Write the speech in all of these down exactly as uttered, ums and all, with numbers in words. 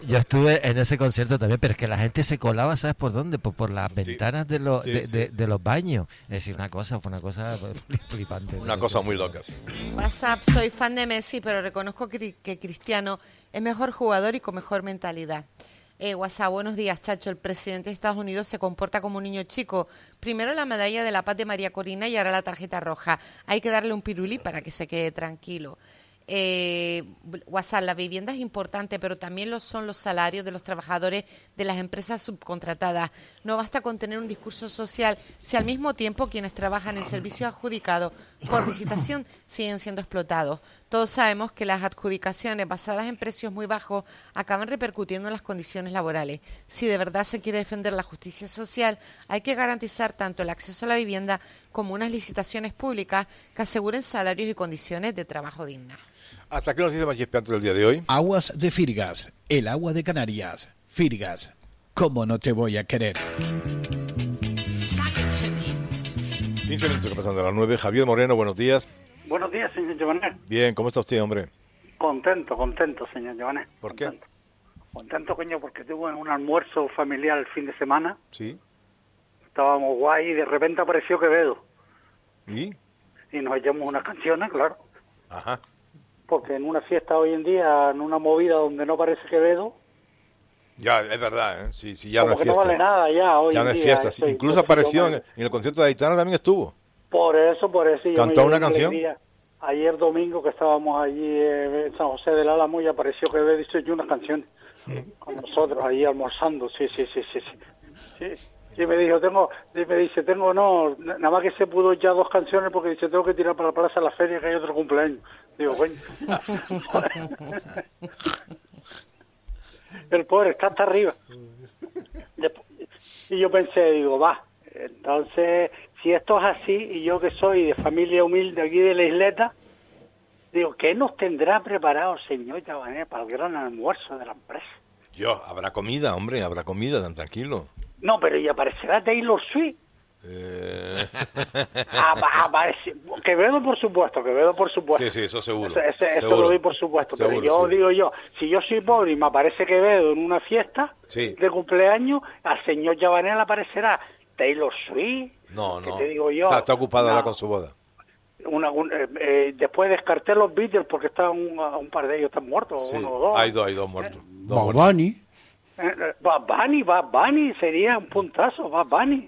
yo estuve en ese concierto también, pero es que la gente se colaba, ¿sabes por dónde? Por, por las ventanas sí, de, los, sí, de, sí. De, de los baños. Es decir, una cosa, fue una cosa flipante. Una cosa muy loca, sí. WhatsApp, soy fan de Messi, pero reconozco que, que Cristiano es mejor jugador y con mejor mentalidad. Eh, WhatsApp, buenos días, Chacho. El presidente de Estados Unidos se comporta como un niño chico. Primero la medalla de la paz de María Corina y ahora la tarjeta roja. Hay que darle un pirulí para que se quede tranquilo. Eh, WhatsApp, la vivienda es importante, pero también lo son los salarios de los trabajadores de las empresas subcontratadas. No basta con tener un discurso social si al mismo tiempo quienes trabajan en servicios adjudicados por licitación siguen siendo explotados. Todos sabemos que las adjudicaciones basadas en precios muy bajos acaban repercutiendo en las condiciones laborales. Si de verdad se quiere defender la justicia social, hay que garantizar tanto el acceso a la vivienda como unas licitaciones públicas que aseguren salarios y condiciones de trabajo dignas. Hasta aquí nos dice más chispeante del día de hoy. Aguas de Firgas, el agua de Canarias. Firgas, ¿cómo no te voy a querer? quince minutos que pasan de las nueve. Javier Moreno, buenos días. Buenos días, señor Giovanel. Bien, ¿cómo está usted, hombre? Contento, contento, señor Giovanel. ¿Por contento. qué? Contento, coño, porque tuve un almuerzo familiar el fin de semana. Sí. Estábamos guay y de repente apareció Quevedo. ¿Y? Y nos echamos unas canciones, claro. Ajá. Porque en una fiesta hoy en día, en una movida donde no aparece Quevedo... Ya, es verdad, ¿eh? Sí, sí, ya como no es que fiesta. no vale nada ya hoy ya en no es día. fiesta. Eso, Incluso pues, apareció yo, en, en el concierto de Aitana, también estuvo. Por eso, por eso. Yo ¿Cantó una canción? Alegría. Ayer domingo que estábamos allí eh, en San José del Álamo y apareció Quevedo y se echó unas canciones con nosotros ahí almorzando. Sí, sí, sí, sí, sí. sí. Y me dijo, tengo, y me dice, tengo, no, nada más que se pudo ya dos canciones porque dice, tengo que tirar para la plaza de la feria que hay otro cumpleaños. Digo, coño. El pobre está hasta arriba. Después, y yo pensé, digo, va, entonces, si esto es así, y yo que soy de familia humilde aquí de la isleta, digo, ¿qué nos tendrá preparado el señor Llavanés para el gran almuerzo de la empresa? Yo, habrá comida, hombre, habrá comida, tan tranquilo. No, pero ¿y aparecerá Taylor Swift? Eh... Aparece... Quevedo, por supuesto, Quevedo, por supuesto. Sí, sí, eso seguro. Eso, eso, eso seguro. lo vi, por supuesto. Seguro, pero yo sí. digo yo, si yo soy pobre y me aparece Quevedo en una fiesta sí. de cumpleaños, al señor Llavanés le aparecerá Taylor Swift. No, no. Te digo yo, está, está ocupada no. la con su boda. Una, un, eh, eh, después descarté los Beatles porque estaban un, un par de ellos están muertos, Sí. uno o dos. Hay dos, hay dos muertos. ¿Eh? Dos Bad Bunny. Eh, eh, Bad Bunny, Bad Bunny sería un puntazo, Bad Bunny.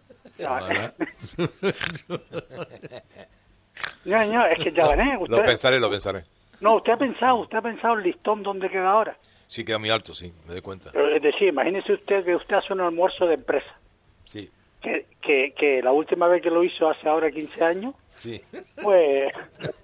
No, no, es que Llavanés, usted... Lo pensaré, lo pensaré. No, usted ha pensado, usted ha pensado el listón dónde queda ahora. Sí, queda muy alto, sí, me doy cuenta. Pero, es decir, imagínese usted que usted hace un almuerzo de empresa. Sí. Que, que, que la última vez que lo hizo hace ahora quince años, Sí. pues...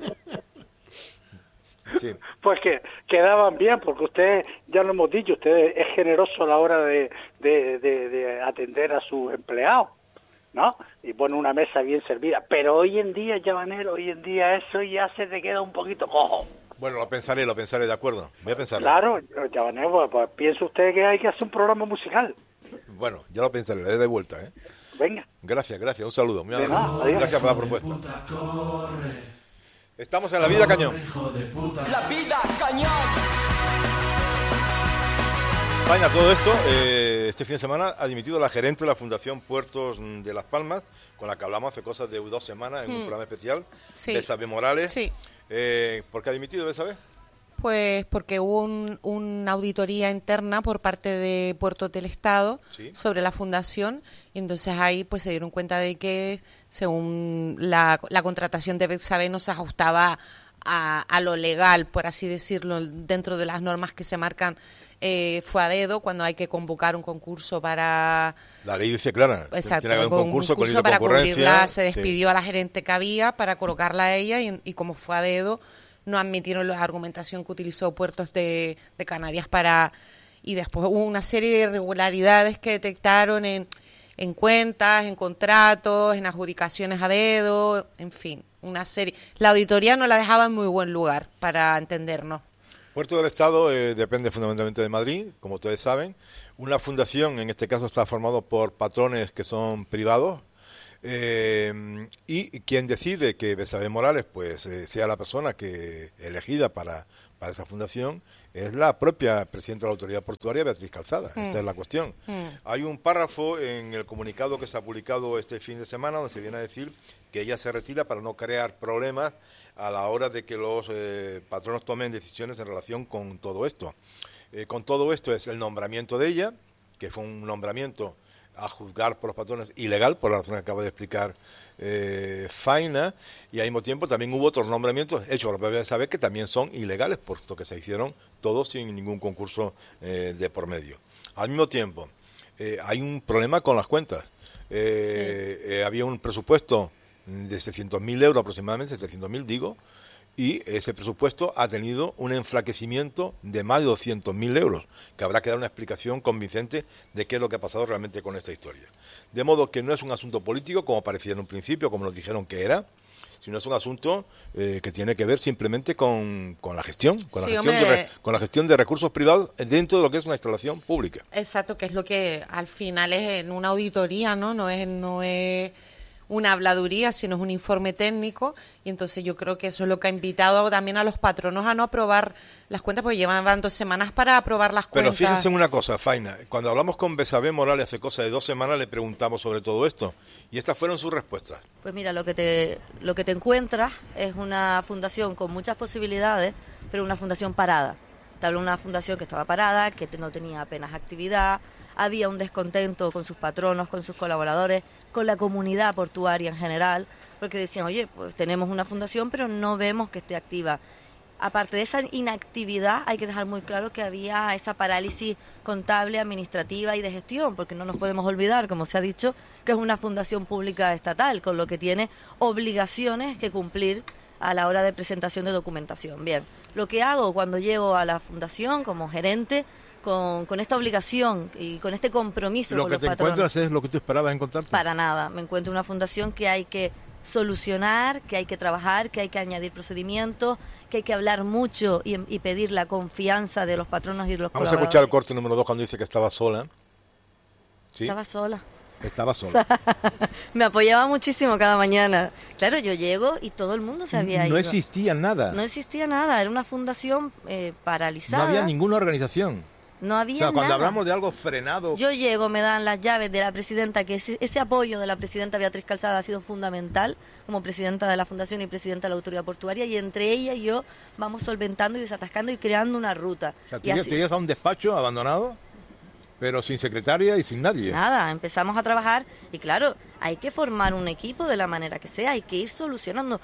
Sí. Pues que quedaban bien, porque usted, ya lo hemos dicho, usted es generoso a la hora de, de, de, de atender a sus empleados, ¿no? Y pone una mesa bien servida. Pero hoy en día, Llavanero, hoy en día eso ya se te queda un poquito cojo. Bueno, lo pensaré, lo pensaré, de acuerdo. Voy a pensarlo. Claro, Llavanero, pues, pues piensa usted que hay que hacer un programa musical. Bueno, ya lo pensaré, le doy de vuelta, ¿eh? Venga. Gracias, gracias, un saludo. Muy De nada, adiós. Gracias por la propuesta. Estamos en La Vida Cañón. La Vida Cañón. Faina, todo esto, eh, este fin de semana ha dimitido la gerente de la Fundación Puertos de Las Palmas, con la que hablamos hace cosas de dos semanas en Hmm. un programa especial. Sí. Besabe Morales. Sí. Eh, ¿Por qué ha dimitido Besabe? Pues porque hubo un, una auditoría interna por parte de Puertos del Estado Sí. sobre la fundación y entonces ahí pues se dieron cuenta de que según la, la contratación de Betsabe no se ajustaba a, a lo legal, por así decirlo, dentro de las normas que se marcan. Eh, fue a dedo cuando hay que convocar un concurso para... La ley dice clara. Exacto, tiene que haber un con concurso, con ley de para concurrencia. cubrirla, se Sí. despidió a la gerente que había para colocarla a ella y, y como fue a dedo no admitieron la argumentación que utilizó Puertos de, de Canarias para... Y después hubo una serie de irregularidades que detectaron en, en cuentas, en contratos, en adjudicaciones a dedo, en fin, una serie... La auditoría no la dejaba en muy buen lugar para entendernos. Puerto del Estado eh, depende fundamentalmente de Madrid, como ustedes saben. Una fundación, en este caso, está formado por patrones que son privados. Eh, y quien decide que Besabe Morales pues eh, sea la persona que elegida para para esa fundación es la propia presidenta de la Autoridad Portuaria, Beatriz Calzada. Mm. Esta es la cuestión. Mm. Hay un párrafo en el comunicado que se ha publicado este fin de semana donde se viene a decir que ella se retira para no crear problemas a la hora de que los eh, patronos tomen decisiones en relación con todo esto. Eh, con todo esto es el nombramiento de ella, que fue un nombramiento a juzgar por los patrones ilegal, por la razón que acaba de explicar eh, Faina, y al mismo tiempo también hubo otros nombramientos hechos por la propia Isabel que también son ilegales, puesto que se hicieron todos sin ningún concurso eh, de por medio. Al mismo tiempo, eh, hay un problema con las cuentas. Eh, sí. eh, había un presupuesto de seiscientos mil euros aproximadamente, setecientos mil digo, y ese presupuesto ha tenido un enflaquecimiento de más de doscientos mil euros, que habrá que dar una explicación convincente de qué es lo que ha pasado realmente con esta historia. De modo que no es un asunto político, como parecía en un principio, como nos dijeron que era, sino es un asunto eh, que tiene que ver simplemente con, con la gestión, con, sí, la gestión de, con la gestión de recursos privados dentro de lo que es una instalación pública. Exacto, que es lo que al final es en una auditoría, ¿no? No es... No es... una habladuría, sino es un informe técnico, y entonces yo creo que eso es lo que ha invitado también a los patronos a no aprobar las cuentas, porque llevan dos semanas para aprobar las cuentas. Pero fíjense en una cosa, Faina, cuando hablamos con Besabé Morales hace cosa de dos semanas le preguntamos sobre todo esto, y estas fueron sus respuestas. Pues mira, lo que te, lo que te encuentras es una fundación con muchas posibilidades, pero una fundación parada. Te hablo de una fundación que estaba parada, que no tenía apenas actividad, había un descontento con sus patronos, con sus colaboradores, con la comunidad portuaria en general, porque decían, oye, pues tenemos una fundación, pero no vemos que esté activa. Aparte de esa inactividad, hay que dejar muy claro que había esa parálisis contable, administrativa y de gestión, porque no nos podemos olvidar, como se ha dicho, que es una fundación pública estatal, con lo que tiene obligaciones que cumplir a la hora de presentación de documentación. Bien, lo que hago cuando llego a la fundación como gerente, Con, con esta obligación y con este compromiso lo con que los te patronos. encuentras es lo que tú esperabas encontrarte. Para nada, me encuentro una fundación que hay que solucionar, que hay que trabajar, que hay que añadir procedimientos, que hay que hablar mucho y, y pedir la confianza de los patronos y de los Vamos colaboradores. a escuchar el corte número dos cuando dice que estaba sola. ¿Sí? Estaba sola. Estaba sola. Me apoyaba muchísimo cada mañana. Claro, yo llego y todo el mundo se había ido. No existía nada. No existía nada, era una fundación eh, paralizada. No había ninguna organización. No había O sea, cuando nada. hablamos de algo frenado... Yo llego, me dan las llaves de la presidenta, que ese, ese apoyo de la presidenta Beatriz Calzada ha sido fundamental como presidenta de la Fundación y presidenta de la Autoridad Portuaria, y entre ella y yo vamos solventando y desatascando y creando una ruta. O sea, tú y llegas a un despacho abandonado, pero sin secretaria y sin nadie. Nada, empezamos a trabajar y claro, hay que formar un equipo de la manera que sea, hay que ir solucionando.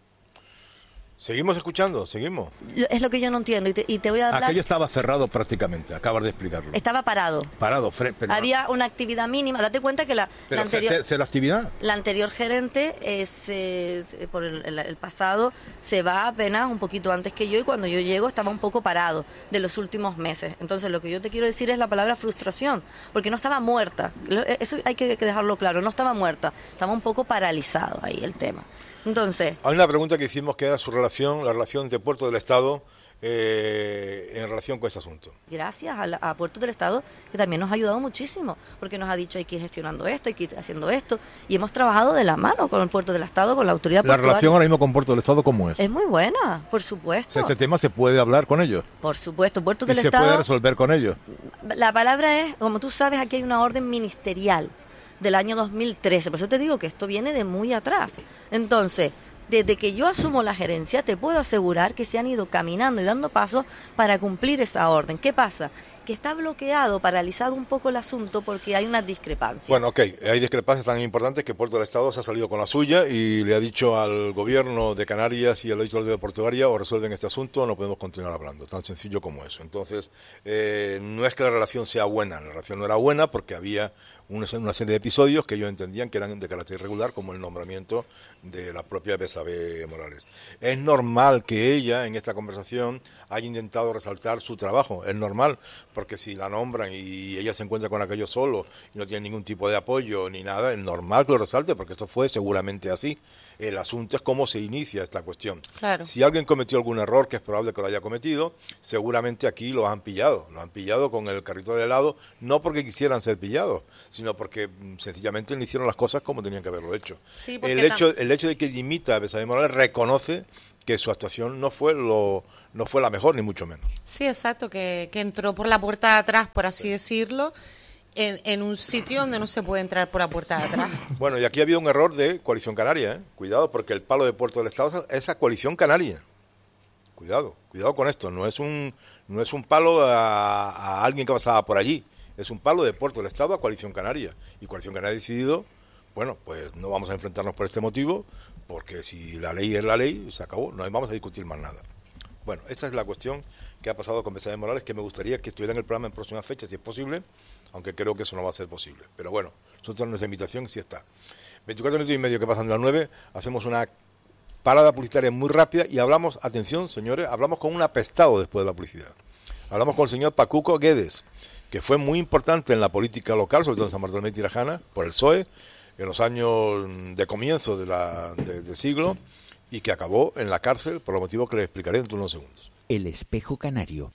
Seguimos escuchando, seguimos. Es lo que yo no entiendo y te, y te voy a hablar... Aquello estaba cerrado prácticamente, acabas de explicarlo. Estaba parado. Parado, fre pero... Había una actividad mínima. Date cuenta que la, pero la anterior... ¿Cero actividad? La anterior gerente, es, eh, por el, el, el pasado, se va apenas un poquito antes que yo, y cuando yo llego estaba un poco parado de los últimos meses. Entonces lo que yo te quiero decir es la palabra frustración, porque no estaba muerta. Eso hay que, que dejarlo claro, no estaba muerta, estaba un poco paralizado ahí el tema. Entonces, hay una pregunta que hicimos que era su relación, la relación de Puerto del Estado eh, en relación con este asunto. Gracias a, la, a Puerto del Estado, que también nos ha ayudado muchísimo, porque nos ha dicho hay que ir gestionando esto, hay que ir haciendo esto, y hemos trabajado de la mano con el Puerto del Estado, con la autoridad portuaria. ¿La relación ahora mismo con Puerto del Estado cómo es? Es muy buena, por supuesto. O sea, ¿este tema se puede hablar con ellos? Por supuesto, Puerto del ¿Y se Estado... puede resolver con ellos? La palabra es, como tú sabes, aquí hay una orden ministerial del año dos mil trece, por eso te digo que esto viene de muy atrás. Entonces, desde que yo asumo la gerencia, te puedo asegurar que se han ido caminando y dando pasos para cumplir esa orden. ¿Qué pasa? Que está bloqueado, paralizado un poco el asunto porque hay unas discrepancias. Bueno, ok, hay discrepancias tan importantes que Puerto del Estado se ha salido con la suya y le ha dicho al gobierno de Canarias y al dicho de Portuaria, o resuelven este asunto o no podemos continuar hablando, tan sencillo como eso. Entonces, eh, no es que la relación sea buena, la relación no era buena porque había una, una serie de episodios que ellos entendían que eran de carácter irregular, como el nombramiento de la propia Besabé Morales. Es normal que ella, en esta conversación, haya intentado resaltar su trabajo, es normal, porque si la nombran y ella se encuentra con aquello solo y no tiene ningún tipo de apoyo ni nada, es normal que lo resalte, porque esto fue seguramente así. El asunto es cómo se inicia esta cuestión. Claro. Si alguien cometió algún error, que es probable que lo haya cometido, seguramente aquí lo han pillado. Lo han pillado con el carrito de helado, no porque quisieran ser pillados, sino porque mm, sencillamente no hicieron las cosas como tenían que haberlo hecho. Sí, el, hecho el hecho de que dimita a Besabé Morales reconoce que su actuación no fue lo no fue la mejor, ni mucho menos. Sí, exacto, que, que entró por la puerta de atrás, por así decirlo, en, en un sitio donde no se puede entrar por la puerta de atrás. Bueno, y aquí ha habido un error de Coalición Canaria, ¿eh? Cuidado, porque el palo de Puerto del Estado es a Coalición Canaria. Cuidado, cuidado con esto, no es un no es un palo a, a alguien que pasaba por allí, es un palo de Puerto del Estado a Coalición Canaria. Y Coalición Canaria ha decidido, bueno, pues no vamos a enfrentarnos por este motivo, porque si la ley es la ley, se acabó, no vamos a discutir más nada. Bueno, esta es la cuestión que ha pasado con Mercedes Morales, que me gustaría que estuviera en el programa en próximas fechas, si es posible, aunque creo que eso no va a ser posible. Pero bueno, nosotros nuestra invitación sí está. veinticuatro minutos y medio que pasan de las nueve, hacemos una parada publicitaria muy rápida y hablamos, atención señores, hablamos con un apestado después de la publicidad. Hablamos con el señor Pacuco Guedes, que fue muy importante en la política local, sobre todo en San Bartolomé y Tirajana, por el P S O E, en los años de comienzo de la, de, de siglo, y que acabó en la cárcel por los motivos que les explicaré dentro de unos segundos. El espejo canario.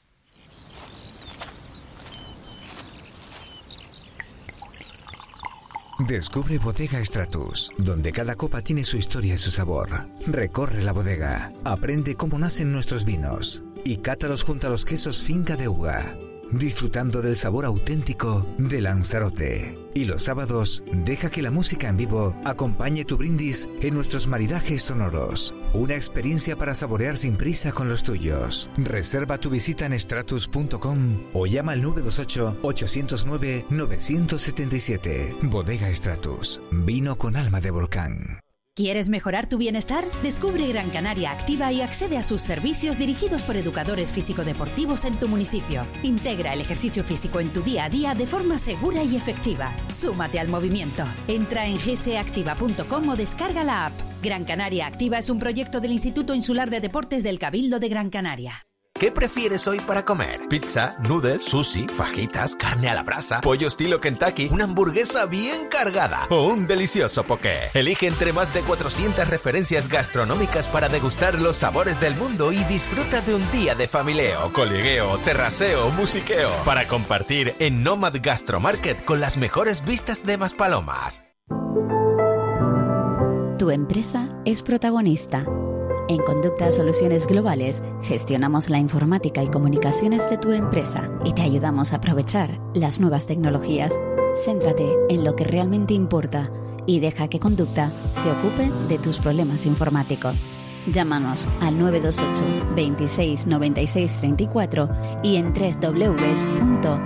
Descubre Bodega Stratus, donde cada copa tiene su historia y su sabor. Recorre la bodega, aprende cómo nacen nuestros vinos y cátalos junto a los quesos Finca de Uga, disfrutando del sabor auténtico de Lanzarote. Y los sábados, deja que la música en vivo acompañe tu brindis en nuestros maridajes sonoros. Una experiencia para saborear sin prisa con los tuyos. Reserva tu visita en stratus punto com o llama al nueve dos ocho, ocho cero nueve, nueve siete siete. Bodega Stratus, vino con alma de volcán. ¿Quieres mejorar tu bienestar? Descubre Gran Canaria Activa y accede a sus servicios dirigidos por educadores físico-deportivos en tu municipio. Integra el ejercicio físico en tu día a día de forma segura y efectiva. Súmate al movimiento. Entra en g s activa punto com o descarga la app. Gran Canaria Activa es un proyecto del Instituto Insular de Deportes del Cabildo de Gran Canaria. ¿Qué prefieres hoy para comer? ¿Pizza, noodles, sushi, fajitas, carne a la brasa, pollo estilo Kentucky, una hamburguesa bien cargada o un delicioso poké? Elige entre más de cuatrocientas referencias gastronómicas para degustar los sabores del mundo y disfruta de un día de familieo, coligueo, terraceo, musiqueo para compartir en Nomad Gastromarket con las mejores vistas de Maspalomas. Tu empresa es protagonista. En Conducta Soluciones Globales gestionamos la informática y comunicaciones de tu empresa y te ayudamos a aprovechar las nuevas tecnologías. Céntrate en lo que realmente importa y deja que Conducta se ocupe de tus problemas informáticos. Llámanos al nueve dos ocho, veintiséis, noventa y seis, treinta y cuatro y en doble u doble u doble u punto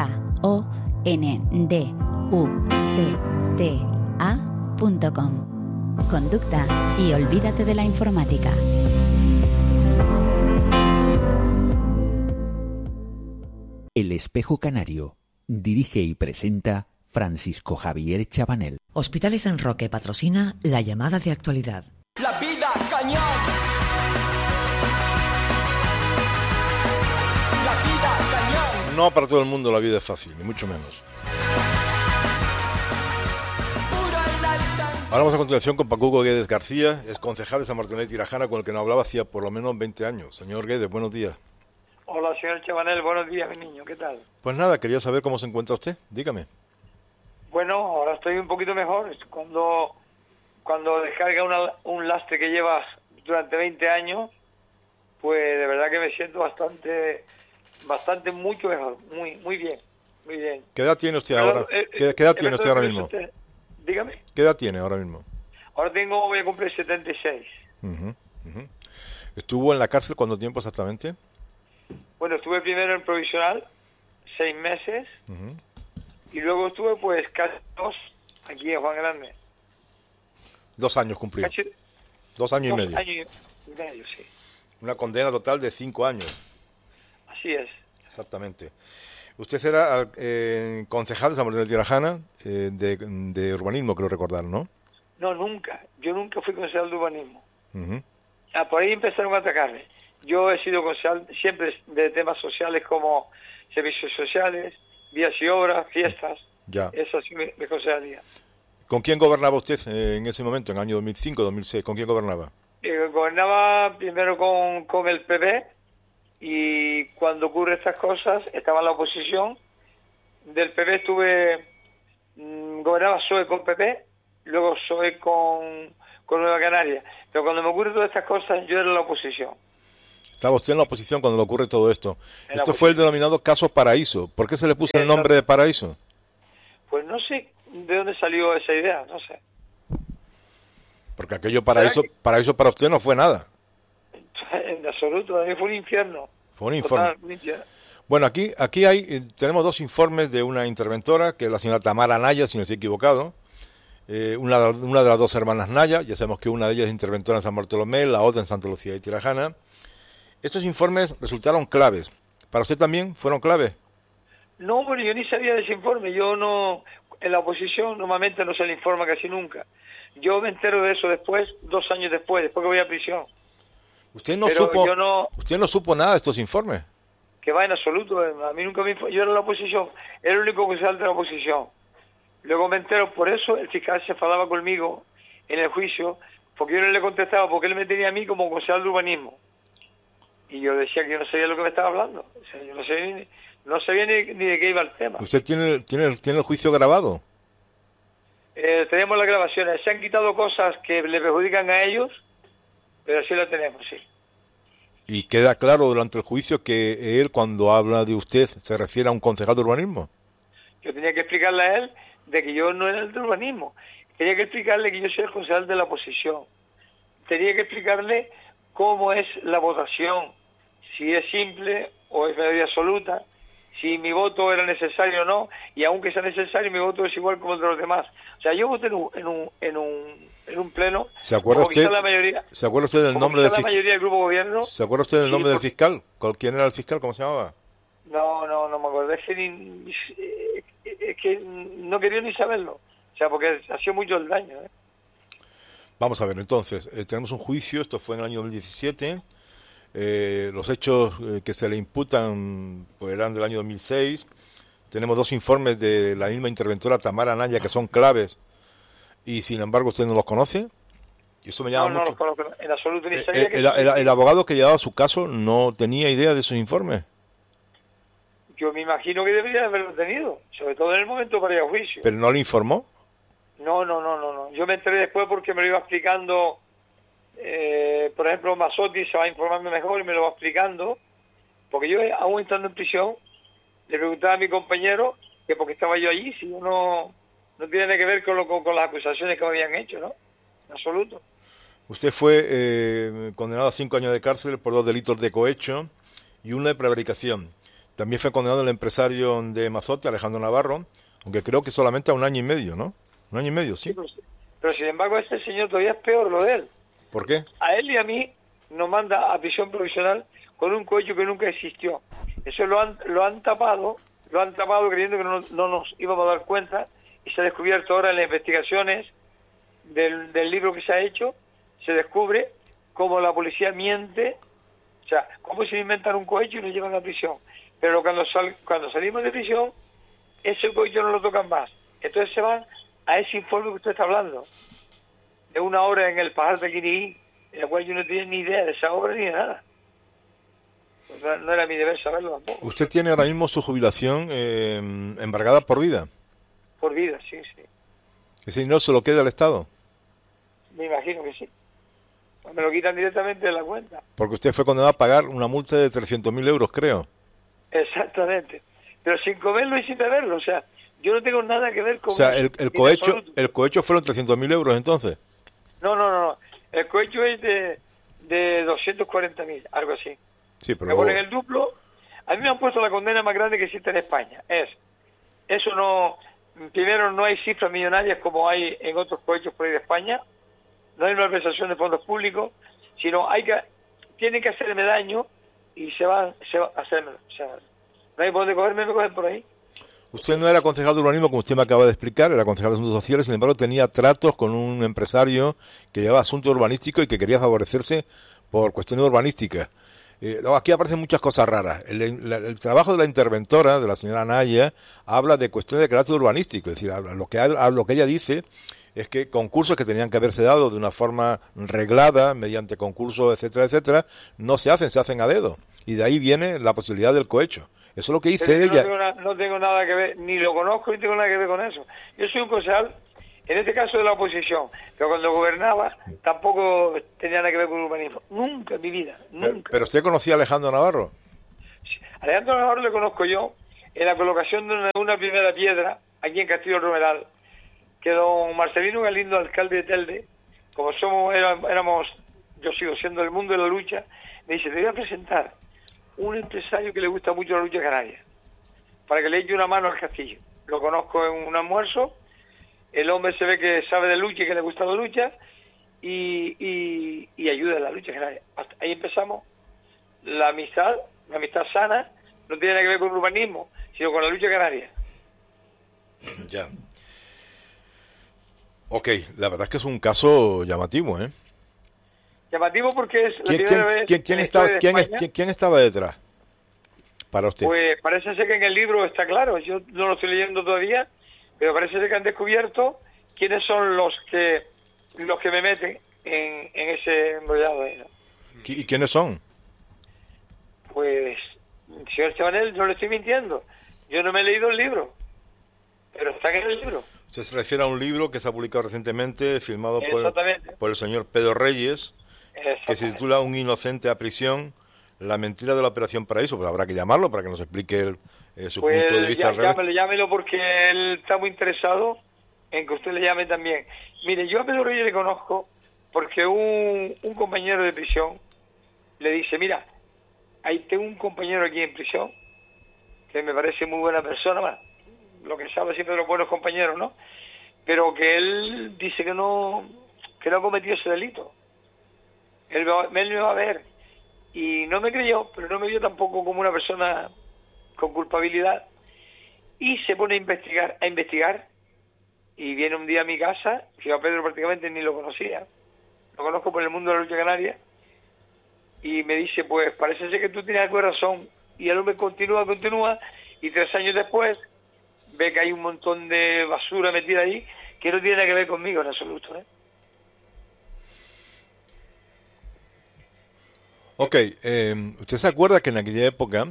conducta punto com. Conducta y olvídate de la informática. El espejo canario. Dirige y presenta Francisco Javier Chabanel. Hospitales San Roque patrocina la llamada de actualidad. La vida cañón. La vida cañón. No para todo el mundo la vida es fácil, ni mucho menos. Hablamos a continuación con Pacuco Guedes García, es concejal de San Bartolomé de Tirajana, con el que no hablaba hacía por lo menos veinte años. Señor Guedes, buenos días. Hola, señor Chabanel, buenos días, mi niño, ¿qué tal? Pues nada, quería saber cómo se encuentra usted, dígame. Bueno, ahora estoy un poquito mejor. Cuando, cuando descarga una, un lastre que llevas durante veinte años, pues de verdad que me siento bastante, bastante mucho mejor, muy muy bien, muy bien. ¿Qué edad tiene usted ahora? Eh, ¿Qué, qué edad tiene usted ahora mismo? Usted, dígame. ¿Qué edad tiene ahora mismo? Ahora tengo, voy a cumplir setenta y seis. Uh-huh, uh-huh. ¿Estuvo en la cárcel cuánto tiempo exactamente? Bueno, estuve primero en provisional, seis meses, uh-huh. y luego estuve pues casi dos aquí en Juan Grande. Dos años cumplió. Casi, dos años dos y medio. Años y medio, sí. Una condena total de cinco años. Así es. Exactamente. Usted era eh, concejal de San Bartolomé de Tirajana, eh, de, de urbanismo, creo recordar, ¿no? No, nunca. Yo nunca fui concejal de urbanismo. Uh-huh. Ah, por ahí empezaron a atacarme. Yo he sido concejal siempre de temas sociales como servicios sociales, vías y obras, fiestas. Ya. Esa es mi, mi concejalía. ¿Con quién gobernaba usted eh, en ese momento, en el año dos mil cinco, dos mil seis? ¿Con quién gobernaba? Eh, gobernaba primero con, con el P P. Y cuando ocurren estas cosas, estaba en la oposición. Del P P estuve, mmm, gobernaba P S O E con P P, luego P S O E con, con Nueva Canaria. Pero cuando me ocurren todas estas cosas, yo era la oposición. Estaba usted en la oposición cuando le ocurre todo esto. Esto fue el denominado caso Paraíso. ¿Por qué se le puso el nombre de Paraíso? Pues no sé de dónde salió esa idea, no sé. Porque aquello Paraíso, Paraíso para usted no fue nada. En absoluto, a mí fue un infierno. Fue un informe. Total, un infierno. Bueno, aquí aquí hay eh, tenemos dos informes de una interventora, que es la señora Tamara Naya, si no estoy equivocado. Eh, una, una de las dos hermanas Naya, ya sabemos que una de ellas es interventora en San Bartolomé, la otra en Santa Lucía y Tirajana. Estos informes resultaron claves. ¿Para usted también fueron claves? No, pero yo ni sabía de ese informe. Yo no, en la oposición normalmente no se le informa casi nunca. Yo me entero de eso después, dos años después, después que voy a prisión. ¿Usted no Pero supo yo no, usted no supo nada de estos informes? Que va en absoluto, a mí nunca me informó. Yo era la oposición, era el único oficial de la oposición. Luego me entero, por eso el fiscal se enfadaba conmigo en el juicio, porque yo no le contestaba, porque él me tenía a mí como concejal de urbanismo. Y yo decía que yo no sabía lo que me estaba hablando. O sea, yo no sabía, ni, no sabía ni, ni de qué iba el tema. ¿Usted tiene, tiene, tiene el juicio grabado? Eh, tenemos las grabaciones. Se han quitado cosas que le perjudican a ellos, pero sí las tenemos, sí. ¿Y queda claro durante el juicio que él, cuando habla de usted, se refiere a un concejal de urbanismo? Yo tenía que explicarle a él de que yo no era el de urbanismo. Tenía que explicarle que yo soy el concejal de la oposición. Tenía que explicarle cómo es la votación, si es simple o es mayoría absoluta, si mi voto era necesario o no, y aunque sea necesario, mi voto es igual como el de los demás. O sea, yo voté en un, en un, en un, en un pleno. ¿Se acuerda usted, la mayoría, ¿se acuerda usted del nombre del fiscal? La mayoría del grupo gobierno. ¿Se acuerda usted del nombre sí, del fiscal? ¿Quién era el fiscal? ¿Cómo se llamaba? No, no, no me acuerdo. Es que, ni, es que no quería ni saberlo. O sea, porque ha sido mucho el daño, ¿eh? Vamos a ver, entonces, eh, tenemos un juicio, esto fue en el año dos mil diecisiete, eh, los hechos eh, que se le imputan pues eran del año dos mil seis, tenemos dos informes de la misma interventora Tamara Naya que son claves, y sin embargo usted no los conoce, y eso me llama no, no mucho. los conozco, en absoluto ni Eh, sabía eh, que el, el, el abogado que llevaba su caso no tenía idea de esos informes. Yo me imagino que debería haberlo tenido, sobre todo en el momento para ir a juicio. ¿Pero no le informó? No, no, no, no, no. Yo me enteré después porque me lo iba explicando, eh, por ejemplo, Mazzotti se va a informarme mejor y me lo va explicando, porque yo, aún estando en prisión, le preguntaba a mi compañero que porque estaba yo allí, si uno no tiene nada que ver con, lo, con, con las acusaciones que me habían hecho, ¿no? En absoluto. Usted fue eh, condenado a cinco años de cárcel por dos delitos de cohecho y una de prevaricación. También fue condenado el empresario de Mazzotti, Alejandro Navarro, aunque creo que solamente a un año y medio, ¿no? Un año y medio, sí. sí pero, pero sin embargo, este señor todavía es peor lo de él. ¿Por qué? A él y a mí nos manda a prisión provisional con un cohecho que nunca existió. Eso lo han, lo han tapado, lo han tapado creyendo que no, no nos íbamos a dar cuenta, y se ha descubierto ahora en las investigaciones del, del libro que se ha hecho, se descubre cómo la policía miente, o sea, cómo se inventan un cohecho y lo llevan a prisión. Pero cuando, sal, cuando salimos de prisión, ese cohecho no lo tocan más. Entonces se van a ese informe que usted está hablando, de una obra en el Pajar de Quirií, en la cual yo no tenía ni idea de esa obra ni de nada. Pues no, no era mi deber saberlo tampoco. ¿Usted tiene ahora mismo su jubilación eh, embargada por vida? Por vida, sí, sí. ¿Ese dinero se lo queda al Estado? Me imagino que sí. Pues me lo quitan directamente de la cuenta. Porque usted fue condenado a pagar una multa de trescientos mil euros, creo. Exactamente. Pero sin comerlo y sin beberlo, o sea, yo no tengo nada que ver con... O sea, el, el cohecho el cohecho fueron trescientos mil euros, entonces. No, no, no, no. El cohecho es de, de doscientos cuarenta mil, algo así. Sí, pero... Me ponen el duplo. A mí me han puesto la condena más grande que existe en España. Es, eso no... Primero, no hay cifras millonarias como hay en otros cohechos por ahí de España. No hay una malversación de fondos públicos, sino hay que... Tienen que hacerme daño y se van se va a hacérmelo. O sea, no hay por dónde cogerme, me cogen por ahí. Usted no era concejal de urbanismo, como usted me acaba de explicar, era concejal de asuntos sociales, sin embargo tenía tratos con un empresario que llevaba asuntos urbanísticos y que quería favorecerse por cuestiones urbanísticas. Eh, no, aquí aparecen muchas cosas raras. El, el, el trabajo de la interventora, de la señora Naya, habla de cuestiones de carácter urbanístico, es decir, habla, lo, que, habla, lo que ella dice es que concursos que tenían que haberse dado de una forma reglada, mediante concursos, etcétera, etcétera, no se hacen, se hacen a dedo. Y de ahí viene la posibilidad del cohecho. Eso es lo que dice Pero ella. No tengo, na, no tengo nada que ver, ni lo conozco ni tengo nada que ver con eso. Yo soy un concejal En este caso de la oposición, pero cuando gobernaba tampoco tenía nada que ver con el urbanismo. Nunca en mi vida, nunca. Pero, pero usted conocía a Alejandro Navarro. Alejandro Navarro le conozco yo en la colocación de una, una primera piedra aquí en Castillo Romeral, que don Marcelino Galindo, alcalde de Telde, como somos éramos, yo sigo siendo del mundo de la lucha, me dice, te voy a presentar un empresario que le gusta mucho la lucha canaria, para que le eche una mano al castillo. Lo conozco en un almuerzo, el hombre se ve que sabe de lucha y que le gusta la lucha, y, y, y ayuda en la lucha canaria. Hasta ahí empezamos la amistad, la amistad sana, no tiene nada que ver con el urbanismo, sino con la lucha canaria. Ya. Ok, la verdad es que es un caso llamativo, ¿eh? Llamativo porque es la ¿Quién, primera quién, vez quién, quién en la estaba, historia de quién, España. quién, quién estaba detrás para usted? Pues parece ser que en el libro está claro, yo no lo estoy leyendo todavía, pero parece ser que han descubierto quiénes son los que los que me meten en, en ese enrollado. ¿No? ¿Y quiénes son? Pues, señor Chabanel, no le estoy mintiendo. Yo no me he leído el libro, pero está en el libro. Usted se refiere a un libro que se ha publicado recientemente, firmado por, Exactamente. por el señor Pedro Reyes, que se titula Un inocente a prisión, la mentira de la Operación Paraíso. Pues habrá que llamarlo para que nos explique el, eh, su Pues punto de vista ya, al revés. llámelo, llámelo porque él está muy interesado en que usted le llame también. Mire, yo a Pedro Reyes le conozco porque un, un compañero de prisión le dice, mira, ahí tengo un compañero aquí en prisión que me parece muy buena persona, más lo que sabe siempre de los buenos compañeros, ¿no? Pero que él dice que no que no cometió ese delito. Él, él me va a ver y no me creyó, pero no me vio tampoco como una persona con culpabilidad, y se pone a investigar, a investigar, y viene un día a mi casa, que yo a Pedro prácticamente ni lo conocía, lo conozco por el mundo de la lucha canaria, y me dice, pues parece ser que tú tienes algo de razón, y el hombre continúa, continúa, y tres años después ve que hay un montón de basura metida ahí, que no tiene nada que ver conmigo en absoluto, ¿eh? Ok, eh, ¿usted se acuerda que en aquella época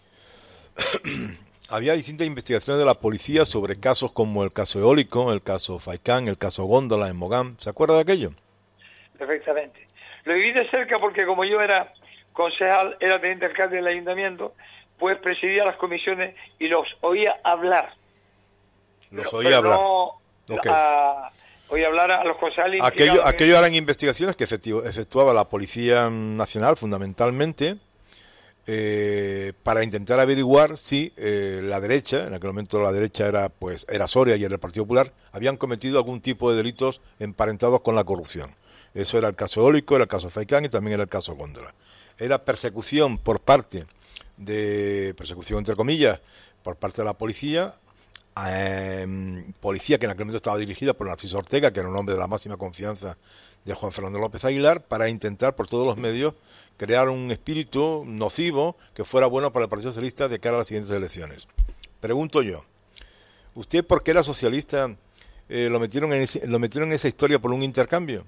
había distintas investigaciones de la policía sobre casos como el caso eólico, el caso Faicán, el caso Góndola en Mogán? ¿Se acuerda de aquello? Perfectamente. Lo viví de cerca porque como yo era concejal, era teniente alcalde del ayuntamiento, pues presidía las comisiones y los oía hablar. Los Pero- oía pero hablar. no Ok. a- oía hablar a los concejales. Aquello, implicados en- aquello eran investigaciones que efectu- efectuaba la Policía Nacional fundamentalmente eh, para intentar averiguar si eh, la derecha, en aquel momento la derecha era pues era Soria y era el Partido Popular, habían cometido algún tipo de delitos emparentados con la corrupción. Eso era el caso eólico, era el caso Faicán y también era el caso Góndola. Era persecución por parte de, persecución entre comillas, por parte de la policía, eh, policía que en aquel momento estaba dirigida por Narciso Ortega, que era un hombre de la máxima confianza de Juan Fernando López Aguilar, para intentar por todos los medios crear un espíritu nocivo que fuera bueno para el Partido Socialista de cara a las siguientes elecciones. Pregunto yo, ¿usted por qué era socialista eh, lo metieron en ese- lo metieron en esa historia por un intercambio?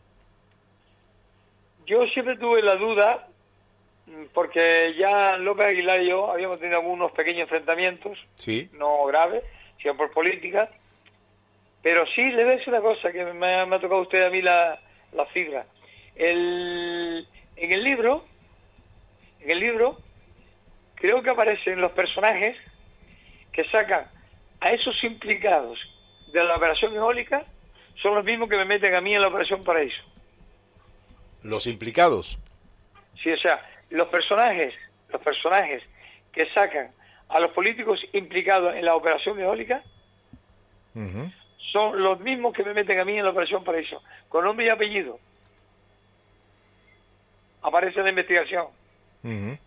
Yo siempre tuve la duda, mm, porque ya López Aguilar y yo habíamos tenido algunos pequeños enfrentamientos, Sí. no graves, sino por política, pero sí le voy a decir una cosa que me ha, me ha tocado usted a mí la, la fibra. El, en el libro, en el libro, creo que aparecen los personajes que sacan a esos implicados de la operación eólica, son los mismos que me meten a mí en la operación Paraíso. Los implicados. Sí, o sea, los personajes, los personajes que sacan a los políticos implicados en la operación eólica Ujú. son los mismos que me meten a mí en la operación Paraíso, con nombre y apellido. Aparece en la investigación. Ujú.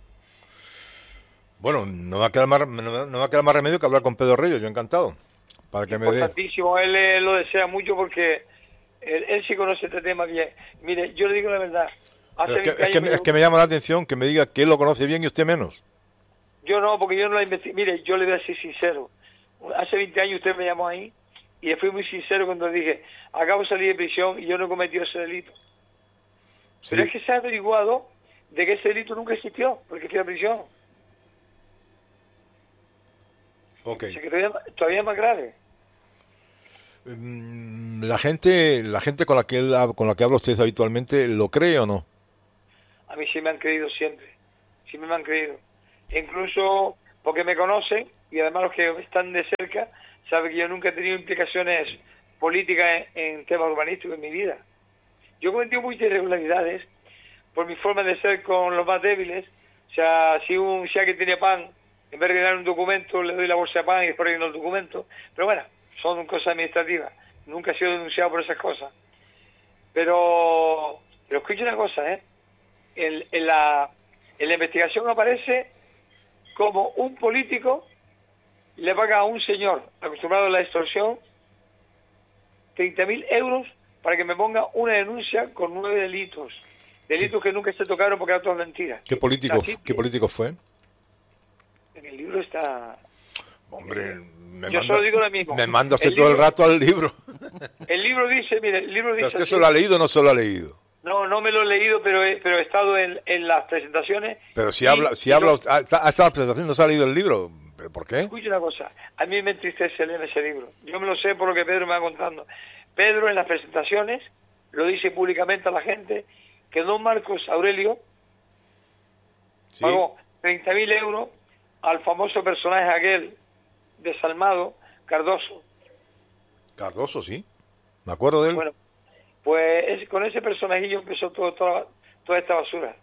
Bueno, no va a quedar más, no, no me va a quedar más remedio que hablar con Pedro Reyes, yo encantado, para que me dé. Importantísimo, él eh, lo desea mucho porque él, él sí conoce este tema bien. Mire, yo le digo la verdad. Hace Pero es, que, veinte es, que, años es que me llama la atención que me diga que él lo conoce bien y usted menos. Yo no, porque yo no la investigué. Mire, yo le voy a decir sincero. Hace veinte años usted me llamó ahí y le fui muy sincero cuando dije, acabo de salir de prisión y yo no he cometido ese delito. Sí. Pero es que se ha averiguado de que ese delito nunca existió, porque fui a prisión. Ok. Así que todavía, todavía es más grave. La gente, la gente con la que él, con la que habla usted habitualmente, ¿lo cree o no? A mí sí me han creído siempre, sí me han creído. Incluso porque me conocen y además los que están de cerca saben que yo nunca he tenido implicaciones políticas en, en temas urbanísticos en mi vida. Yo he cometido muchas irregularidades por mi forma de ser con los más débiles. O sea, si un si alguien tiene pan, en vez de dar un documento, le doy la bolsa de pan y después relleno el documento. Pero bueno, son cosas administrativas. Nunca he sido denunciado por esas cosas. Pero, pero escucha una cosa, ¿eh? En, en, la, en la investigación aparece como un político le paga a un señor acostumbrado a la extorsión treinta mil euros para que me ponga una denuncia con nueve delitos. Delitos que nunca se tocaron porque eran todas mentiras. ¿Qué político, ¿qué político fue? En el libro está... Hombre, me yo manda, solo digo lo mismo. Me manda usted el todo libro, el rato al libro. El libro dice, mire, el libro dice... ¿Usted se lo ha leído o no se lo ha leído? No, no me lo he leído, pero he, pero he estado en, en las presentaciones. Pero si y, habla, si y habla, no, ha estado en la presentación, no se ha leído el libro. ¿Por qué? Escuche una cosa, a mí me entristece leer ese libro. Yo me lo sé por lo que Pedro me va contando. Pedro en las presentaciones lo dice públicamente a la gente que don Marcos Aurelio ¿sí? pagó treinta mil euros al famoso personaje aquel desalmado, Cardoso. Cardoso, sí. Me acuerdo de él. Bueno, pues es, con ese personajillo empezó todo, toda, toda esta basura.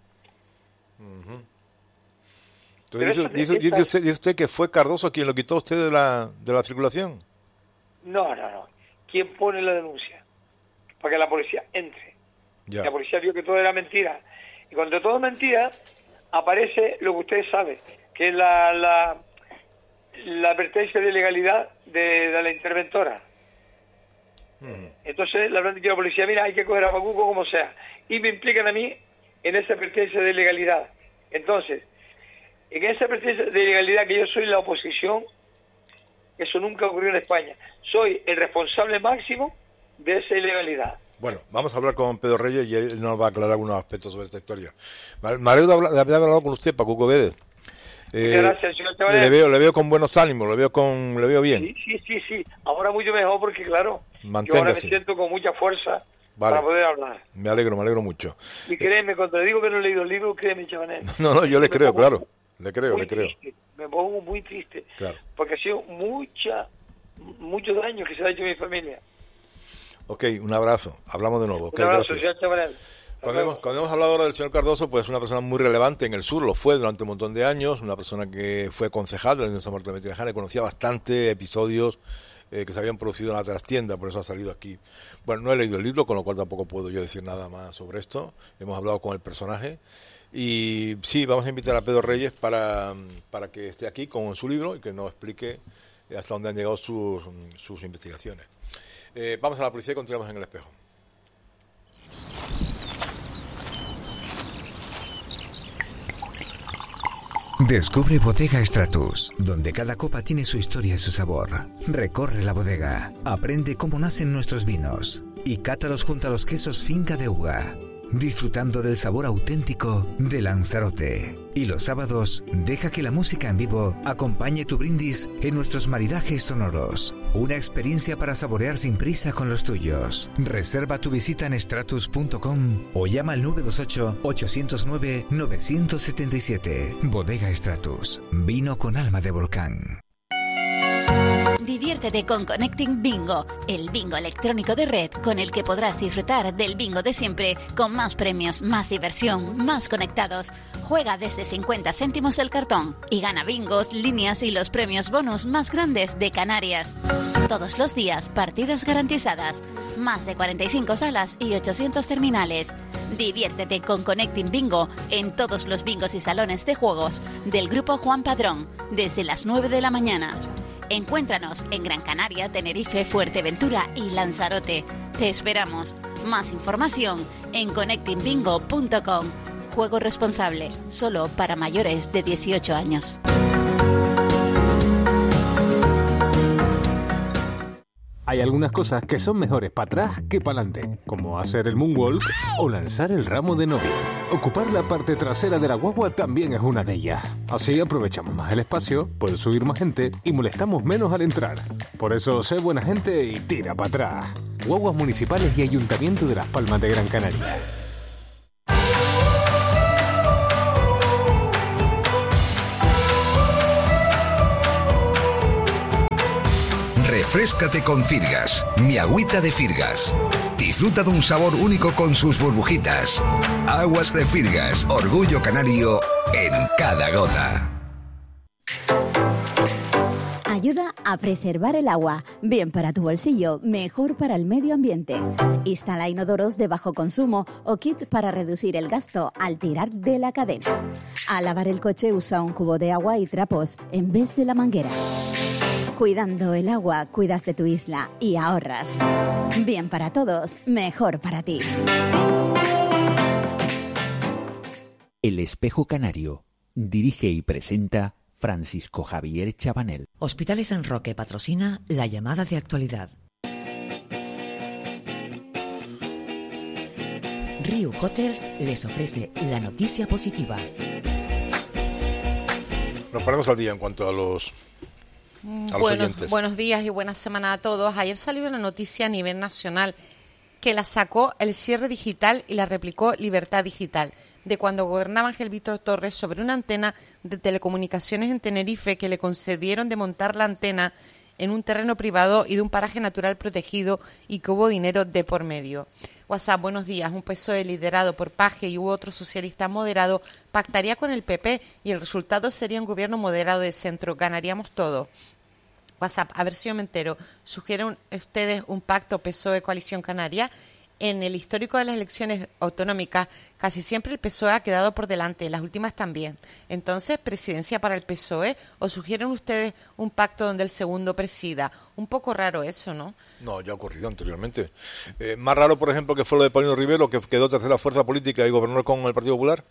Uh-huh. Entonces, dice, esta, dice, esta... dice, usted, dice usted que fue Cardoso quien lo quitó a usted de la, de la circulación. No, no, no. ¿Quién pone la denuncia? Para que la policía entre. Ya. La policía vio que todo era mentira. Y cuando todo es mentira, aparece lo que ustedes saben, que es la, la, la advertencia de legalidad de, de la interventora. Uh-huh. Entonces le habrán dicho a la policía, mira, hay que coger a Pacuco como sea. Y me implican a mí en esa advertencia de legalidad. Entonces, en esa advertencia de legalidad que yo soy la oposición, eso nunca ocurrió en España. Soy el responsable máximo de esa ilegalidad. Bueno, vamos a hablar con Pedro Reyes y él nos va a aclarar algunos aspectos sobre esta historia. Me alegro de haber hablado con usted, Pacuco Guedes. Eh, gracias, señor Chavarel. Le veo, le veo con buenos ánimos, le veo con, le veo bien. Sí, sí, sí, sí. Ahora mucho mejor porque, claro, Manténgase. Yo ahora me siento con mucha fuerza vale. para poder hablar. Me alegro, me alegro mucho. Y créeme, cuando le digo que no he leído el libro, créeme, Chavarel. No, no, yo le creo, claro. Le creo, le creo. Triste. Me pongo muy triste. Claro. Porque ha sido mucha, mucho daño que se ha hecho a mi familia. Ok, un abrazo. Hablamos de nuevo. Un okay, abrazo, gracias. señor Chavarel. Cuando hemos, cuando hemos hablado ahora del señor Cardoso, pues es una persona muy relevante en el sur, lo fue durante un montón de años, una persona que fue concejal de la Unión San Martín de Tejana, conocía bastante episodios eh, que se habían producido en la trastienda, por eso ha salido aquí. Bueno, no he leído el libro, con lo cual tampoco puedo yo decir nada más sobre esto. Hemos hablado con el personaje y sí, vamos a invitar a Pedro Reyes para, para que esté aquí con su libro y que nos explique hasta dónde han llegado sus, sus investigaciones. Eh, vamos a la policía y continuamos en El Espejo. Descubre Bodega Stratus, donde cada copa tiene su historia y su sabor. Recorre la bodega, aprende cómo nacen nuestros vinos y cátalos junto a los quesos Finca de Uga, disfrutando del sabor auténtico de Lanzarote. Y los sábados, deja que la música en vivo acompañe tu brindis en nuestros maridajes sonoros. Una experiencia para saborear sin prisa con los tuyos. Reserva tu visita en stratus punto com o llama al nueve dos ocho, ocho cero nueve, nueve siete siete. Bodega Stratus, vino con alma de volcán. Diviértete con Connecting Bingo, el bingo electrónico de red con el que podrás disfrutar del bingo de siempre, con más premios, más diversión, más conectados. Juega desde cincuenta céntimos el cartón y gana bingos, líneas y los premios bonus más grandes de Canarias. Todos los días, partidas garantizadas, más de cuarenta y cinco salas y ochocientos terminales. Diviértete con Connecting Bingo en todos los bingos y salones de juegos del Grupo Juan Padrón, desde las nueve de la mañana. Encuéntranos en Gran Canaria, Tenerife, Fuerteventura y Lanzarote. Te esperamos. Más información en connecting bingo punto com. Juego responsable, solo para mayores de dieciocho años. Hay algunas cosas que son mejores para atrás que para adelante, como hacer el moonwalk o lanzar el ramo de novia. Ocupar la parte trasera de la guagua también es una de ellas. Así aprovechamos más el espacio, puede subir más gente y molestamos menos al entrar. Por eso, sé buena gente y tira para atrás. Guaguas municipales y Ayuntamiento de Las Palmas de Gran Canaria. Refréscate con Firgas, mi agüita de Firgas. Disfruta de un sabor único con sus burbujitas. Aguas de Firgas, orgullo canario en cada gota. Ayuda a preservar el agua. Bien para tu bolsillo, mejor para el medio ambiente. Instala inodoros de bajo consumo o kit para reducir el gasto al tirar de la cadena. Al lavar el coche usa un cubo de agua y trapos en vez de la manguera. Cuidando el agua, cuidas de tu isla y ahorras. Bien para todos, mejor para ti. El Espejo Canario. Dirige y presenta Francisco Javier Chabanel. Hospitales San Roque patrocina la llamada de actualidad. Riu Hotels les ofrece la noticia positiva. Nos ponemos al día en cuanto a los... A los Bueno, oyentes. buenos días y buena semana a todos. Ayer salió una noticia a nivel nacional que la sacó el Cierre Digital y la replicó Libertad Digital, de cuando gobernaba Ángel Víctor Torres, sobre una antena de telecomunicaciones en Tenerife que le concedieron de montar la antena en un terreno privado y de un paraje natural protegido y que hubo dinero de por medio. WhatsApp, buenos días. Un P S O E liderado por Paje y hubo otro socialista moderado pactaría con el P P y el resultado sería un gobierno moderado de centro. Ganaríamos todo. WhatsApp, a ver si yo me entero. ¿Sugieren ustedes un pacto P S O E-Coalición Canaria? En el histórico de las elecciones autonómicas, casi siempre el P S O E ha quedado por delante, las últimas también. Entonces, ¿presidencia para el P S O E? ¿O sugieren ustedes un pacto donde el segundo presida? Un poco raro eso, ¿no? No, ya ha ocurrido anteriormente. Eh, más raro, por ejemplo, que fue lo de Paulino Rivero, que quedó tercera fuerza política y gobernó con el Partido Popular.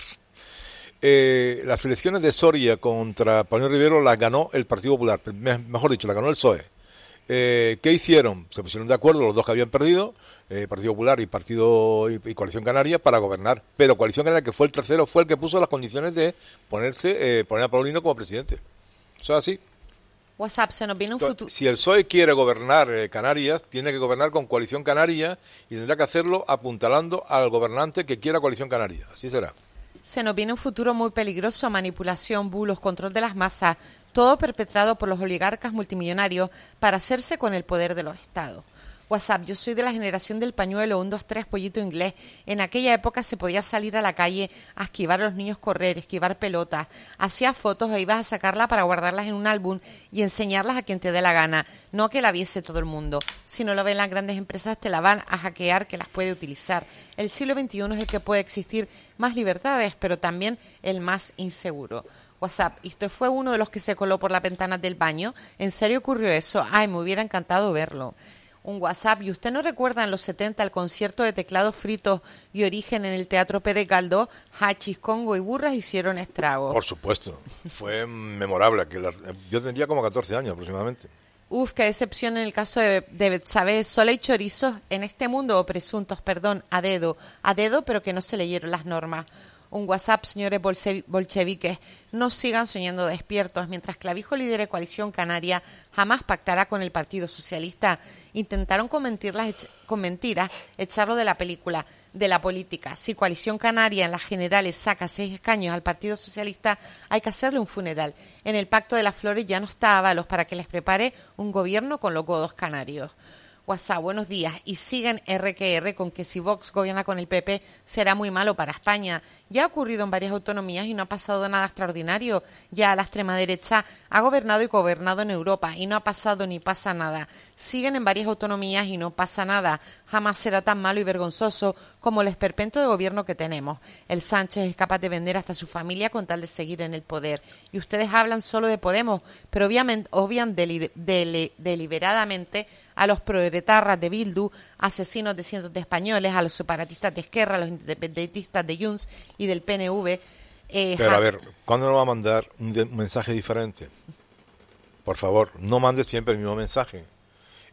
Eh, las elecciones de Soria contra Paulino Rivero las ganó el Partido Popular, mejor dicho, las ganó el P S O E. Eh, ¿Qué hicieron? Se pusieron de acuerdo los dos que habían perdido, eh, Partido Popular y Partido y, y Coalición Canaria, para gobernar. Pero Coalición Canaria, que fue el tercero, fue el que puso las condiciones de ponerse, eh, poner a Paulino como presidente. Eso es así. WhatsApp, se nos viene un futuro. Si el P S O E quiere gobernar eh, Canarias, tiene que gobernar con Coalición Canaria y tendrá que hacerlo apuntalando al gobernante que quiera Coalición Canaria. Así será. Se nos viene un futuro muy peligroso, manipulación, bulos, control de las masas, todo perpetrado por los oligarcas multimillonarios para hacerse con el poder de los estados. WhatsApp, yo soy de la generación del pañuelo, un, dos, tres, pollito inglés. En aquella época se podía salir a la calle a esquivar a los niños correr, esquivar pelotas. Hacías fotos e ibas a sacarla para guardarlas en un álbum y enseñarlas a quien te dé la gana. No que la viese todo el mundo. Si no lo ven las grandes empresas, te la van a hackear, que las puede utilizar. El siglo veintiuno es el que puede existir más libertades, pero también el más inseguro. WhatsApp, ¿y usted fue uno de los que se coló por las ventanas del baño? ¿En serio ocurrió eso? Ay, me hubiera encantado verlo. Un WhatsApp, ¿y usted no recuerda en los setenta el concierto de teclados fritos y origen en el Teatro Pérez Galdós? Hachis, Congo y burras hicieron estragos. Por supuesto, fue memorable. Que la, yo tendría como catorce años aproximadamente. Uf, qué decepción en el caso de, de Betsabé. Solo hay chorizos en este mundo, o presuntos, perdón, a dedo, a dedo, pero que no se leyeron las normas. Un WhatsApp, señores bolcheviques, no sigan soñando despiertos. Mientras Clavijo lidere Coalición Canaria, jamás pactará con el Partido Socialista. Intentaron con mentiras, con mentiras echarlo de la película, de la política. Si Coalición Canaria en las generales saca seis escaños al Partido Socialista, hay que hacerle un funeral. En el Pacto de las Flores ya no está Ábalos para que les prepare un gobierno con los godos canarios. WhatsApp, buenos días. Y siguen erre que erre con que si Vox gobierna con el P P será muy malo para España. Ya ha ocurrido en varias autonomías y no ha pasado nada extraordinario. Ya la extrema derecha ha gobernado y gobernado en Europa y no ha pasado ni pasa nada. Siguen en varias autonomías y no pasa nada. Jamás será tan malo y vergonzoso como el esperpento de gobierno que tenemos. El Sánchez es capaz de vender hasta su familia con tal de seguir en el poder. Y ustedes hablan solo de Podemos, pero obviamente, obvian deli, deli, deliberadamente a los proetarras de Bildu, asesinos de cientos de españoles, a los separatistas de Esquerra, a los independentistas de Junts y del P N V. Eh, Pero a ver, ¿cuándo nos va a mandar un, de, un mensaje diferente? Por favor, no mande siempre el mismo mensaje.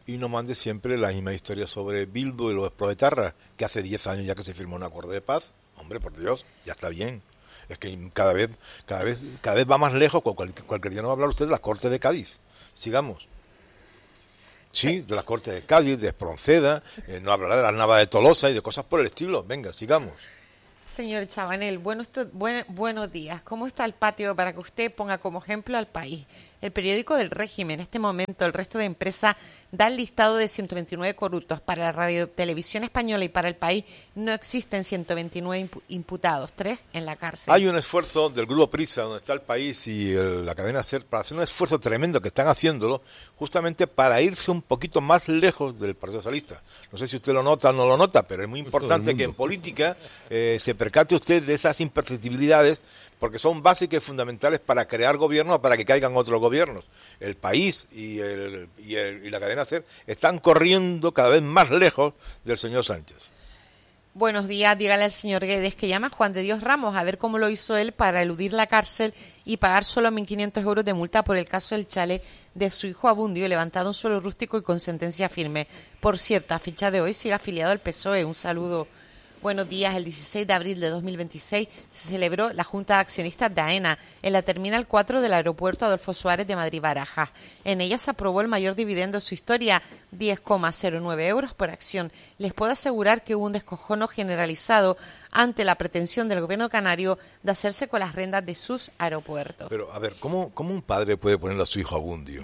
y no mande siempre la misma historia sobre Bildu y los proetarras, que hace diez años ya que se firmó un acuerdo de paz. Hombre, por Dios, ya está bien. Es que cada vez cada vez, cada vez va más lejos. Cual, cualquier día nos va a hablar usted de las Cortes de Cádiz. Sigamos. Sí, de las Cortes de Cádiz, de Espronceda, eh, no hablará de las Navas de Tolosa y de cosas por el estilo. Venga, sigamos. Señor Chabanel, buenos, buen, buenos días. ¿Cómo está el patio para que usted ponga como ejemplo al país? El periódico del régimen, en este momento, el resto de empresas dan listado de ciento veintinueve corruptos. Para la Radio Televisión Española y para el país no existen ciento veintinueve imputados, tres en la cárcel. Hay un esfuerzo del Grupo Prisa, donde está el país y el, la cadena SER, para hacer un esfuerzo tremendo que están haciéndolo, justamente para irse un poquito más lejos del Partido Socialista. No sé si usted lo nota o no lo nota, pero es muy importante que en política eh, se percate usted de esas imperceptibilidades, porque son básicas y fundamentales para crear gobierno o para que caigan otros gobiernos. El país y, el, y, el, y la cadena SER están corriendo cada vez más lejos del señor Sánchez. Buenos días, dígale al señor Guedes que llama a Juan de Dios Ramos a ver cómo lo hizo él para eludir la cárcel y pagar solo mil quinientos euros de multa por el caso del chalet de su hijo Abundio, levantado en suelo rústico y con sentencia firme. Por cierto, a fecha de hoy sigue afiliado al P S O E. Un saludo. Buenos días. El dieciséis de abril de dos mil veintiséis se celebró la Junta de Accionistas de AENA en la Terminal cuatro del Aeropuerto Adolfo Suárez de Madrid-Barajas. En ella se aprobó el mayor dividendo de su historia, diez coma cero nueve euros por acción. Les puedo asegurar que hubo un descojono generalizado ante la pretensión del gobierno canario de hacerse con las rentas de sus aeropuertos. Pero, a ver, ¿cómo, cómo un padre puede ponerle a su hijo Abundio?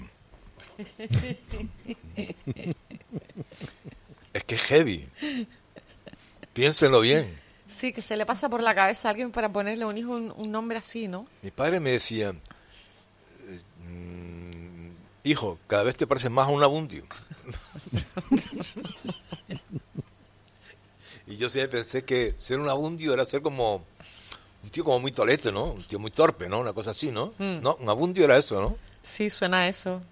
Es que es heavy. Piénsenlo bien. Sí, que se le pasa por la cabeza a alguien para ponerle a un hijo un, un nombre así, ¿no? Mi padre me decía, mmm, hijo, cada vez te pareces más a un Abundio. Y yo siempre pensé que ser un Abundio era ser como un tío como muy tolete, ¿no? Un tío muy torpe, ¿no? Una cosa así, ¿no? Mm. No, un Abundio era eso, ¿no? Sí, suena a eso.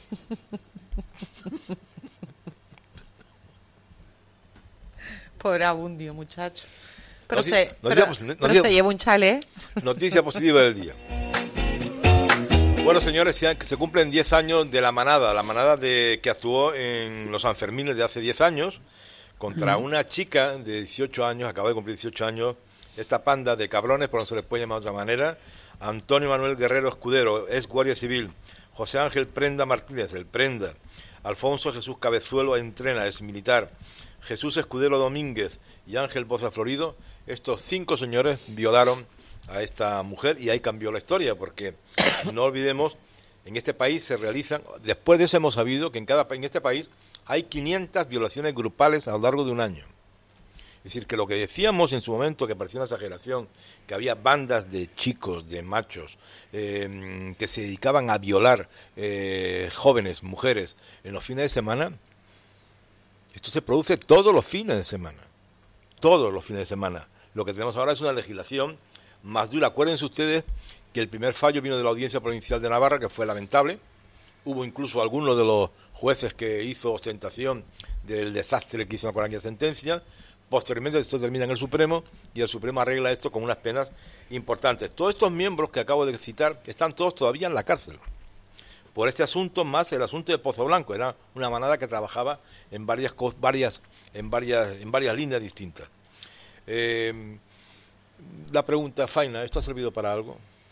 Pobre Abundio, muchacho. Pero, Noti- se, noticia, pero, noticia, pero se lleva un chalet. Noticia positiva del día. Bueno, señores, se cumplen diez años de la manada, la manada de que actuó en los Sanfermines de hace diez años, contra uh-huh. una chica de dieciocho años, acaba de cumplir dieciocho años, esta panda de cabrones, por no se les puede llamar de otra manera, Antonio Manuel Guerrero Escudero, ex guardia civil, José Ángel Prenda Martínez, el Prenda, Alfonso Jesús Cabezuelo Entrena, ex militar, Jesús Escudero Domínguez y Ángel Boza Florido, estos cinco señores violaron a esta mujer y ahí cambió la historia, porque no olvidemos, en este país se realizan, después de eso hemos sabido que en cada en este país hay quinientas violaciones grupales a lo largo de un año. Es decir, que lo que decíamos en su momento, que parecía una exageración, que había bandas de chicos, de machos, eh, que se dedicaban a violar eh, jóvenes, mujeres, en los fines de semana, esto se produce todos los fines de semana, todos los fines de semana. Lo que tenemos ahora es una legislación más dura. Acuérdense ustedes que el primer fallo vino de la Audiencia Provincial de Navarra, que fue lamentable. Hubo incluso algunos de los jueces que hizo ostentación del desastre que hizo con aquella sentencia. Posteriormente esto termina en el Supremo y el Supremo arregla esto con unas penas importantes. Todos estos miembros que acabo de citar están todos todavía en la cárcel por este asunto, más el asunto de Pozo Blanco. Era una manada que trabajaba en varias varias en varias en varias líneas distintas. Eh, la pregunta, Faina, ¿esto ha servido para algo?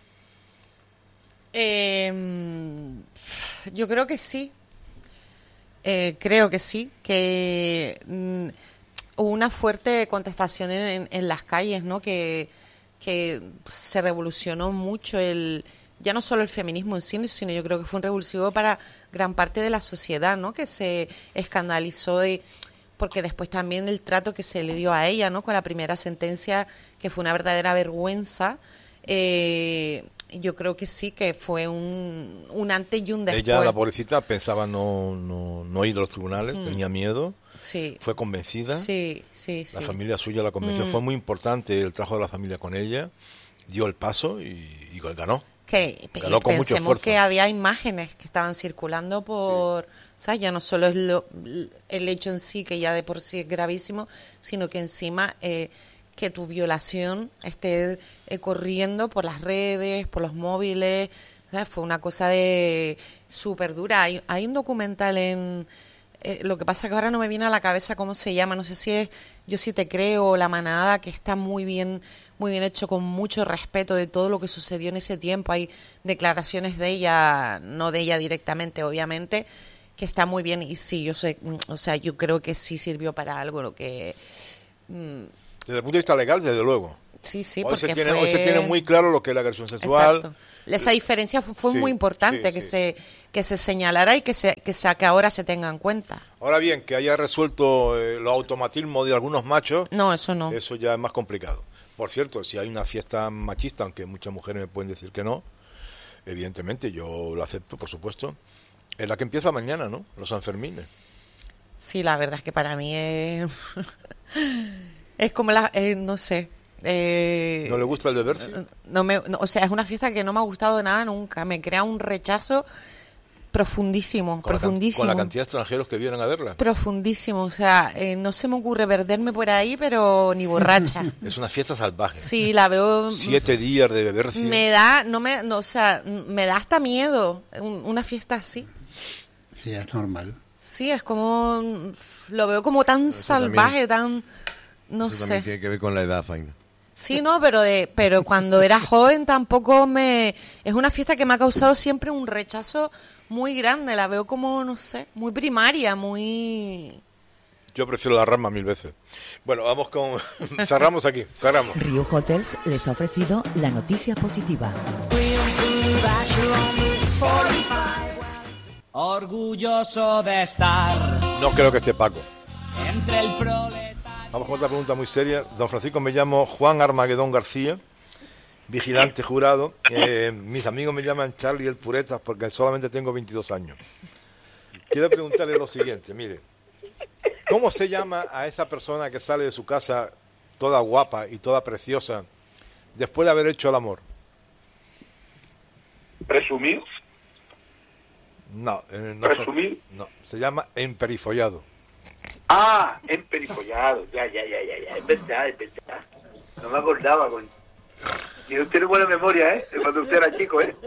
Eh, yo creo que sí. Eh, creo que sí, que mm, hubo una fuerte contestación en, en las calles, ¿no? Que, que se revolucionó mucho el ya no solo el feminismo en sí, sino yo creo que fue un revulsivo para gran parte de la sociedad, ¿no? Que se escandalizó de porque después también el trato que se le dio a ella, ¿no? Con la primera sentencia, que fue una verdadera vergüenza. Eh, yo creo que sí, que fue un, un antes y un después. Ella, la pobrecita, pensaba no, no, no ir a los tribunales, mm. tenía miedo. Sí. Fue convencida. Sí, sí, La sí. familia suya la convenció. Mm. Fue muy importante el trabajo de la familia con ella. Dio el paso y, y ganó. Que ganó con mucho pensemos esfuerzo. que había imágenes que estaban circulando por... Sí. ¿Sabes? Ya no solo es lo, el hecho en sí, que ya de por sí es gravísimo, sino que encima eh, que tu violación esté eh, corriendo por las redes, por los móviles, ¿sabes? Fue una cosa de súper dura. Hay, hay un documental en, eh, lo que pasa que ahora no me viene a la cabeza cómo se llama, no sé si es Yo sí te creo o La manada, que está muy bien, muy bien hecho, con mucho respeto de todo lo que sucedió en ese tiempo. Hay declaraciones de ella, no de ella directamente, obviamente, que está muy bien, y sí, yo sé, o sea, yo creo que sí sirvió para algo lo que... Mm, desde el punto de vista legal, desde luego. Sí, sí, hoy porque se tiene, fue... hoy se tiene muy claro lo que es la agresión sexual. Exacto. Esa diferencia fue, fue sí, muy importante, sí, que sí. se que se señalara y que se que, se, que ahora se tenga en cuenta. Ahora bien, que haya resuelto eh, los automatismos de algunos machos, no, eso no. Eso ya es más complicado. Por cierto, si hay una fiesta machista, aunque muchas mujeres me pueden decir que no, evidentemente yo lo acepto, por supuesto, es la que empieza mañana, ¿no? Los Sanfermines. Sí, la verdad es que para mí es, es como la, eh, no sé. Eh, ¿No le gusta el deberse? No me, no, o sea, es una fiesta que no me ha gustado nada nunca. Me crea un rechazo profundísimo, con profundísimo. La, con la cantidad de extranjeros que vienen a verla. Profundísimo, o sea, eh, no se me ocurre perderme por ahí, pero ni borracha. Es una fiesta salvaje. Sí, la veo. Siete días de beberse. Me da, no me, no, o sea, me da hasta miedo un, una fiesta así. Sí, es normal. Sí, es como, lo veo como tan eso salvaje, también, tan, no eso sé. También tiene que ver con la edad, Faina. Sí, no, pero de, pero cuando era joven tampoco me, es una fiesta que me ha causado siempre un rechazo muy grande, la veo como, no sé, muy primaria, muy... Yo prefiero la rama mil veces. Bueno, vamos con... cerramos aquí, cerramos. Riu Hotels les ha ofrecido la noticia positiva. Orgulloso de estar No creo que esté Paco. entre el prole... Vamos con otra pregunta muy seria. Don Francisco, me llamo Juan Armagedón García, vigilante jurado. Eh, mis amigos me llaman Charlie el Puretas porque solamente tengo veintidós años. Quiero preguntarle lo siguiente, mire. ¿Cómo se llama a esa persona que sale de su casa toda guapa y toda preciosa después de haber hecho el amor? ¿Presumir? No, eh, no, ¿Presumir? no, se llama emperifollado. Ah, emperifollado, ya, ya, ya, ya, ya, es verdad, es verdad. No me acordaba, con... Y usted tiene buena memoria, ¿eh? De cuando usted era chico, ¿eh?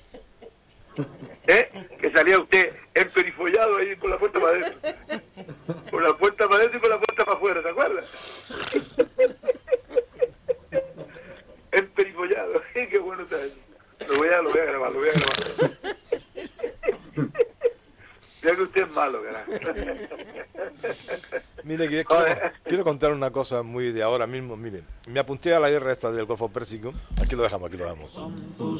¿Eh? Que salía usted emperifollado ahí por la puerta para adentro. Por la puerta para adentro y por la puerta para afuera, ¿te acuerdas? Emperifollado, qué bueno está eso. Lo voy a, lo voy a grabar, lo voy a grabar. Mira que usted es malo, carajo. Mire, que quiero, quiero contar una cosa muy de ahora mismo. Mire, me apunté a la guerra esta del Golfo Pérsico. Aquí lo dejamos, aquí lo dejamos.